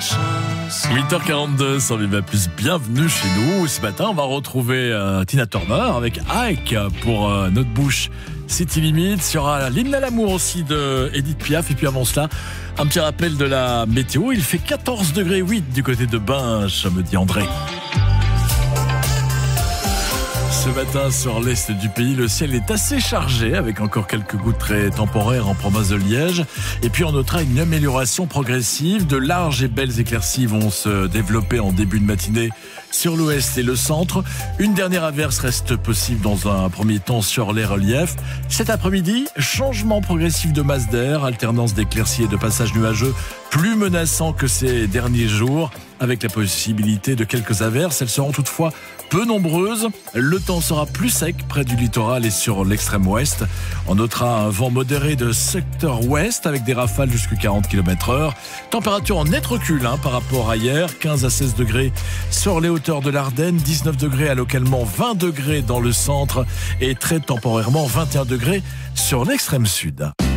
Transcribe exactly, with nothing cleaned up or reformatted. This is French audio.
huit heures quarante-deux sur Viva Plus, bienvenue chez nous. Ce matin, on va retrouver euh, Tina Turner avec Ike pour euh, notre bouche City Limits. Il y aura l'hymne à l'amour aussi de Edith Piaf. Et puis avant cela, un petit rappel de la météo. Il fait quatorze degrés huit du côté de Binche, me dit André. Ce matin, sur l'est du pays, le ciel est assez chargé avec encore quelques gouttes très temporaires en province de Liège. Et puis, on notera une amélioration progressive. De larges et belles éclaircies vont se développer en début de matinée sur l'ouest et le centre. Une dernière averse reste possible dans un premier temps sur les reliefs. Cet après-midi, changement progressif de masse d'air, alternance d'éclaircies et de passages nuageux plus menaçants que ces derniers jours, avec la possibilité de quelques averses. Elles seront toutefois peu nombreuses. Le temps sera plus sec près du littoral et sur l'extrême ouest. On notera un vent modéré de secteur ouest avec des rafales jusqu'à quarante kilomètres heure. Température en net recul hein, par rapport à hier, quinze à seize degrés sur les hauteurs de l'Ardenne, dix-neuf degrés à localement vingt degrés dans le centre et très temporairement vingt et un degrés sur l'extrême sud.